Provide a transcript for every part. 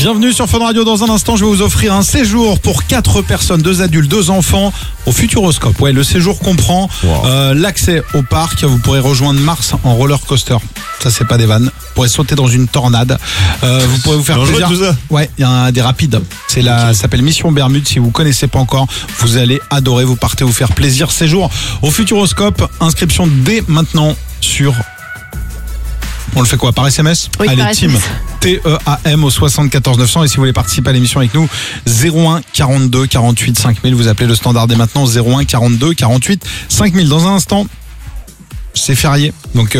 Bienvenue sur Fun Radio. Dans un instant, je vais vous offrir un séjour pour 4 personnes, 2 adultes, 2 enfants au Futuroscope. Ouais, le séjour comprend l'accès au parc. Vous pourrez rejoindre Mars en roller coaster. Ça, c'est pas des vannes. Vous pourrez sauter dans une tornade. Vous pourrez vous faire plaisir. Tout ça. Ouais, il y a des rapides. Ça s'appelle Mission Bermude. Si vous connaissez pas encore, vous allez adorer. Vous partez vous faire plaisir. Séjour au Futuroscope. Inscription dès maintenant sur... On le fait quoi, par SMS? Oui, allez, par team SMS. TEAM au 74 900. Et si vous voulez participer à l'émission avec nous, 01 42 48 5000. Vous appelez le standard dès maintenant, 01 42 48 5000. Dans un instant, c'est férié. Donc,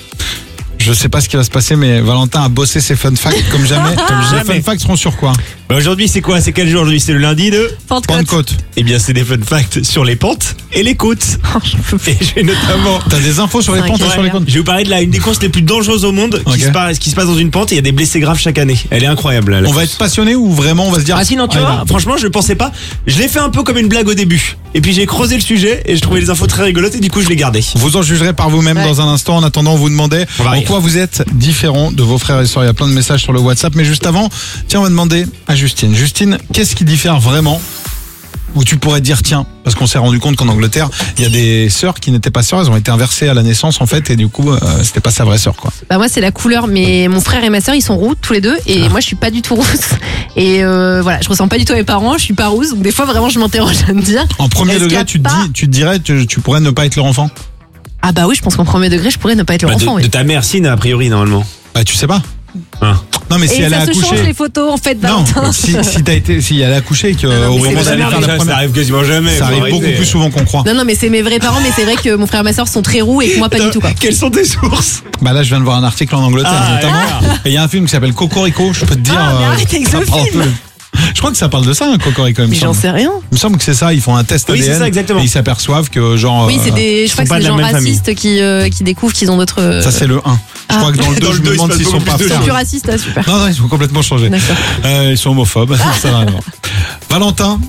je sais pas ce qui va se passer, mais Valentin a bossé ses fun facts comme jamais. Les fun facts seront sur quoi? Aujourd'hui, c'est quoi? C'est quel jour aujourd'hui? C'est le lundi de Pentecôte. Eh bien, c'est des fun facts sur les pentes et les côtes. Et j'ai notamment... T'as des infos sur les pentes et sur les côtes? Je vais vous parler de une des courses les plus dangereuses au monde qui se passe dans une pente et il y a des blessés graves chaque année. Elle est incroyable. On va être passionné ou vraiment on va se dire... Ah si, non, tu vois, franchement, je pensais pas. Je l'ai fait un peu comme une blague au début. Et puis j'ai creusé le sujet et je trouvais les infos très rigolotes et du coup je l'ai gardé. Vous en jugerez par vous-même dans un instant. En attendant, on vous demandait en quoi vous êtes différent de vos frères et sœurs. Il y a plein de messages sur le WhatsApp. Mais juste avant, tiens, on va demander à Justine. Justine, qu'est-ce qui diffère vraiment? Où tu pourrais dire tiens, parce qu'on s'est rendu compte qu'en Angleterre, il y a des sœurs qui n'étaient pas sœurs, elles ont été inversées à la naissance en fait, et du coup, c'était pas sa vraie sœur quoi. Bah moi c'est la couleur, mais mon frère et ma sœur ils sont roux tous les deux et moi je suis pas du tout rousse et voilà, je ressemble pas du tout à mes parents, je suis pas rousse, donc des fois vraiment je m'interroge à me dire. En premier est-ce degré, qu'il y a tu te dirais tu pourrais ne pas être leur enfant? Ah bah oui, je pense qu'en premier degré je pourrais ne pas être leur enfant. De ta mère, si, a priori normalement. Bah tu sais pas. Non mais si et elle a ça se accouché. change les photos en fait, Non, Valentin. si elle a accouché et qu'au moment d'aller faire la Ça première, arrive quasiment jamais. ça arrive beaucoup plus souvent qu'on croit. Non mais c'est mes vrais parents, mais c'est vrai que mon frère et ma sœur sont très roux et que moi pas du tout quoi. Quelles sont tes sources? Bah là je viens de voir un article en Angleterre notamment. Et il y a un film qui s'appelle Cocorico, je peux te dire. Mais arrête avec ça ce parle film. Je crois que ça parle de ça, Cocorico. Mais j'en sais rien. Il me semble que c'est ça, ils font un test Oui, c'est ADN ça, exactement. et ils s'aperçoivent que genre... Oui, c'est je crois que c'est des gens racistes qui découvrent qu'ils ont d'autres... Ça c'est le 1. Je crois que dans le 2, je me demande s'ils sont pas Ils sont frères. plus racistes, ah, super. Non, ils sont complètement changés. D'accord. Ils sont homophobes, ça va alors. Valentin,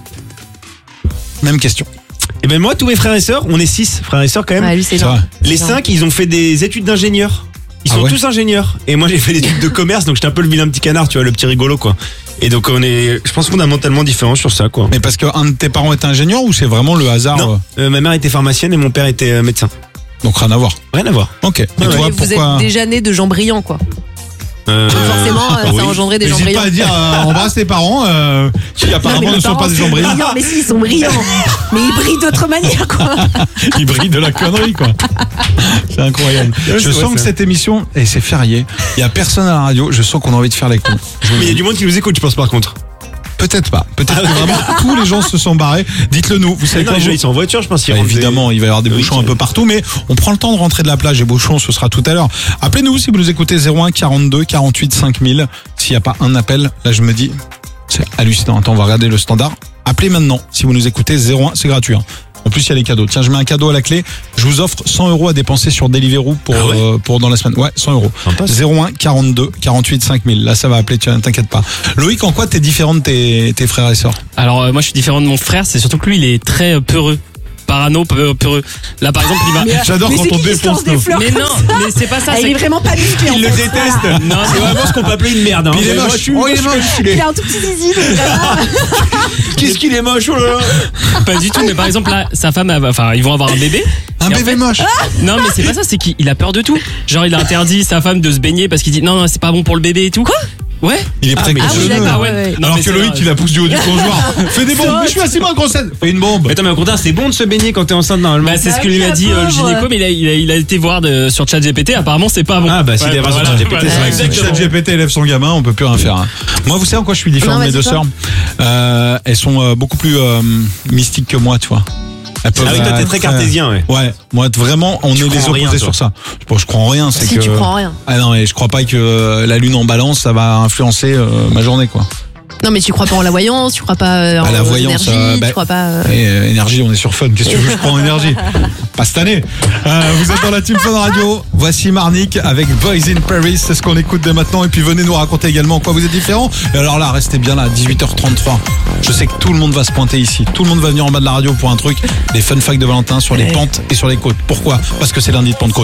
même question. Et ben moi, tous mes frères et sœurs, on est 6 frères et sœurs quand même. Ouais, lui c'est C'est genre. vrai. Les 5, ils ont fait des études d'ingénieur. Ils sont tous ingénieurs. Et moi, j'ai fait des études de commerce, donc j'étais un peu le vilain petit canard, tu vois, le petit rigolo, quoi. Et donc, je pense, fondamentalement différents sur ça, quoi. Mais parce qu'un de tes parents est ingénieur ou c'est vraiment le hasard? Non, ma mère était pharmacienne et mon père était médecin. Donc rien à voir. Rien à voir. Ok. Et Et toi, vous pourquoi? êtes déjà né de gens brillants quoi. Forcément, ça a engendré des gens N'hésite brillants. pas à dire, embrasse tes parents, qui apparemment mes ne sont pas parents des gens brillants. Mais si, ils sont brillants. Mais ils brillent d'autre manière, quoi. Ils brillent de la connerie, quoi. C'est incroyable. Je sens que cette émission, et c'est férié, il y a personne à la radio, je sens qu'on a envie de faire les cons. Mais il y a du monde qui nous écoute, je pense, par contre. Peut-être pas. Peut-être que vraiment tous les gens se sont barrés. Dites-le nous. Vous savez Non, quoi, ils sont en voiture, je pense. évidemment, il va y avoir des bouchons un peu partout, mais on prend le temps de rentrer de la plage. Les bouchons, ce sera tout à l'heure. Appelez-nous si vous nous écoutez 01 42 48 5000. S'il n'y a pas un appel, là je me dis, c'est hallucinant. Attends, on va regarder le standard. Appelez maintenant si vous nous écoutez 01, c'est gratuit. En plus, il y a les cadeaux. Tiens, je mets un cadeau à la clé. Je vous offre 100 € à dépenser sur Deliveroo pour dans la semaine. Ouais, 100 €. 01 42 48 5000. Là, ça va appeler, t'inquiète pas. Loïc, en quoi t'es différent de tes frères et sœurs? Alors moi je suis différent de mon frère, c'est surtout que lui il est très peureux. Parano, peureux. Là par exemple il va... J'adore quand on défonce nos... Mais non, mais c'est pas ça. Il est vraiment pas musclé. Il le déteste. Non, C'est vraiment ce qu'on peut appeler une merde. Hein. Il est moche. Oh, il est moche. Il a un tout petit zizi. donc vraiment. Qu'est-ce qu'il est moche, oh là là. pas du tout, mais par exemple là, sa femme, ils vont avoir un bébé. Un Et en bébé fait- moche. Non mais c'est pas ça, c'est qu'il a peur de tout. Genre il a interdit sa femme de se baigner parce qu'il dit non c'est pas bon pour le bébé et tout. Quoi? Ouais. Il est Ah oui, précautionneux. d'accord. ouais. Non, Alors mais que c'est Loïc, vrai. il la pousse du haut du comptoir. Fais des bombes. Mais je suis assis moi, grosse scène. Fais une bombe. Mais attends, mais au contraire, c'est bon de se baigner quand t'es enceinte normalement. Bah c'est ce Ah que oui, lui a la dit le pauvre. gynéco, mais il a été voir sur ChatGPT, apparemment c'est pas bon. Ah, bah, s'il est voir sur ChatGPT, c'est vrai que Si ChatGPT élève son gamin, on peut plus rien faire. Hein. Moi, vous savez en quoi je suis différent Non, de mes vas-y, deux toi. sœurs? Elles sont beaucoup plus mystiques que moi, tu vois. Elles peuvent, Ah oui, toi t'es très cartésien, ouais. Ouais, moi vraiment, on Tu est crois les en rien, opposés toi. sur ça. Bon, je crois en rien, c'est Si, que. tu crois en rien. Ah non, mais je crois pas que la lune en balance, ça va influencer ma journée, quoi. Non, mais tu crois pas en la voyance, tu crois pas en la voyance, l'énergie, tu crois pas. Et énergie, on est sur Fun. Qu'est-ce que tu veux, je prends énergie. Pas cette année. Vous êtes dans la team Fun Radio. Voici Marnik avec Boys in Paris. C'est ce qu'on écoute dès maintenant. Et puis venez nous raconter également en quoi vous êtes différents. Et alors là, restez bien là, 18h33. Je sais que tout le monde va se pointer ici. Tout le monde va venir en bas de la radio pour un truc. Les fun facts de Valentin sur les pentes et sur les côtes. Pourquoi? Parce que c'est lundi de Pentecôte.